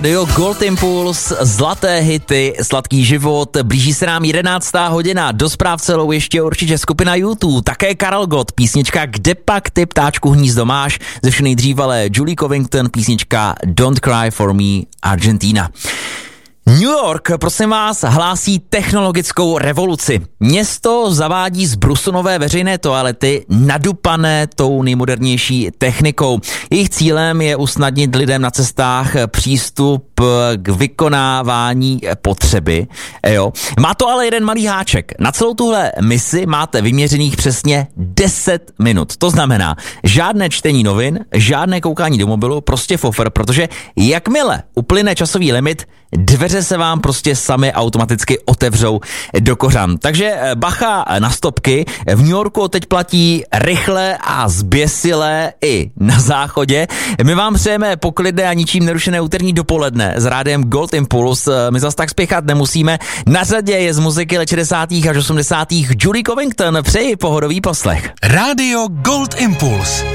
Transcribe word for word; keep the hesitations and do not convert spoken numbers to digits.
Radio Gold Impuls, zlaté hity, sladký život, blíží se nám jedenáctá hodina, do zpráv celou ještě určitě skupina YouTube, také Karel Gott, písnička Kde pak ty ptáčku hnízdo máš, ze vše nejdřív ale Julie Covington, písnička Don't Cry for Me, Argentina. New York, prosím vás, hlásí technologickou revoluci. Město zavádí z brusu nové veřejné toalety nadupané tou nejmodernější technikou. Jejich cílem je usnadnit lidem na cestách přístup k vykonávání potřeby. Jo. Má to ale jeden malý háček. Na celou tuhle misi máte vyměřených přesně deset minut. To znamená žádné čtení novin, žádné koukání do mobilu, prostě fofr, protože jakmile uplyne časový limit, dveře se vám prostě sami automaticky otevřou do kořan. Takže bacha na stopky. V New Yorku teď platí rychle a zběsilé i na záchodě. My vám přejeme poklidné a ničím nerušené úterní dopoledne s rádiem Gold Impuls. My zas tak spěchat nemusíme. Na řadě je z muziky let šedesátých až osmdesátých Julie Covington. Přeji pohodový poslech. Rádio Gold Impuls.